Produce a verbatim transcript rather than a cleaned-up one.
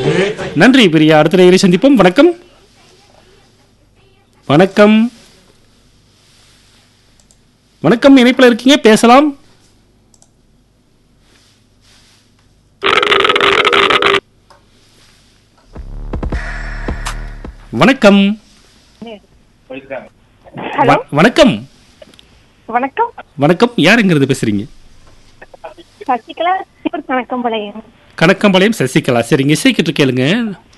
நன்றி பிரியா. அடுத்த நேயரை சந்திப்போம். வணக்கம் வணக்கம் வணக்கம். இணைப்பில் இருக்கீங்க, பேசலாம். வணக்கம் ஹலோ வ- வணக்கம் வணக்கம் வணக்கம். யாருங்கிறது பேசுறீங்க? சசிகலா கணக்கம்பாளையம். கணக்கம்பாளையம் சசிகலா. சரிங்க, இசைக்கிட்டு கேளுங்க.